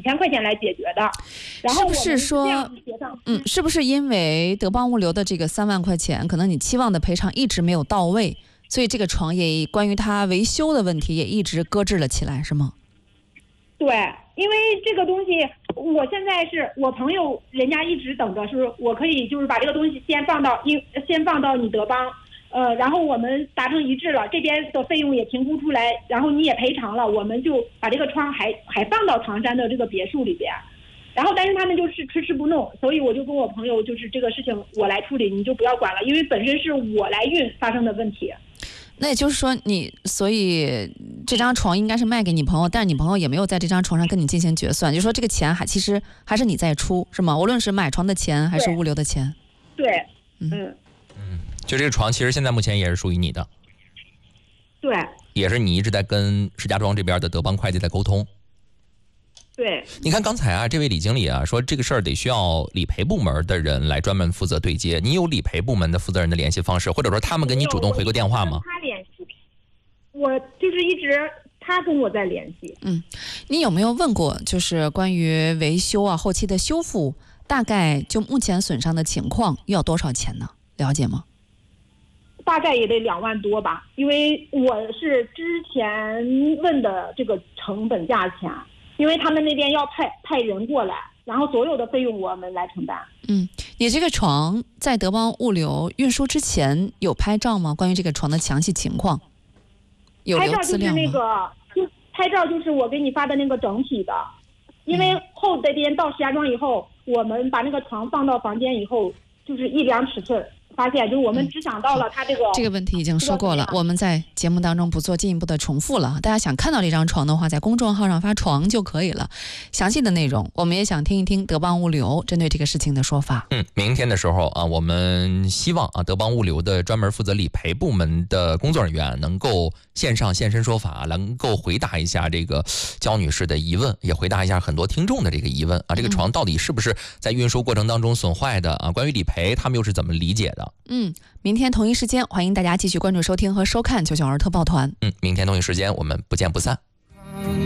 几千块钱来解决的。然后我们是不是说，是不是因为德邦物流的这个3万块钱，可能你期望的赔偿一直没有到位，所以这个床也关于它维修的问题也一直搁置了起来，是吗？ 对，因为这个东西，我现在是我朋友，人家一直等着，是我可以就是把这个东西先放到你德邦。然后我们达成一致了，这边的费用也评估出来，然后你也赔偿了，我们就把这个窗还放到唐山的这个别墅里边。然后但是他们就是迟迟不弄，所以我就跟我朋友就是这个事情我来处理，你就不要管了，因为本身是我来运发生的问题。 那也就是说所以这张床应该是卖给你朋友，但是你朋友也没有在这张床上跟你进行决算，就是说这个钱其实还是你在出，是吗？无论是买床的钱还是物流的钱。 对， 就这个床其实现在目前也是属于你的。 对， 也是你一直在跟石家庄这边的德邦快递在沟通。 对， 你看刚才这位李经理说这个事儿得需要理赔部门的人来专门负责对接，你有理赔部门的负责人的联系方式，或者说他们跟你主动回过电话吗？ 他联系我，就是一直他跟我在联系。 你有没有问过就是关于维修后期的修复，大概就目前损伤的情况要多少钱呢？了解吗？ 大概也得2万多吧，因为我是之前问的这个成本价钱，因为他们那边要派人过来，然后所有的费用我们来承担。 你这个床在德邦物流运输之前有拍照吗？关于这个床的详细情况有留资料吗？ 拍照就是我给你发的那个整体的，因为后这边到石家庄以后，我们把那个床放到房间以后，就是一量尺寸。发现就是我们只想到了他这个问题已经说过了，我们在节目当中不做进一步的重复了。大家想看到这张床的话，在公众号上发床就可以了。详细的内容我们也想听一听德邦物流针对这个事情的说法。 明天的时候我们希望德邦物流的专门负责理赔部门的工作人员能够线上现身说法，能够回答一下这个焦女士的疑问，也回答一下很多听众的这个疑问这个床到底是不是在运输过程当中损坏的关于理赔他们又是怎么理解的？ 明天同一时间，欢迎大家继续关注收听和收看992特报团。 明天同一时间我们不见不散。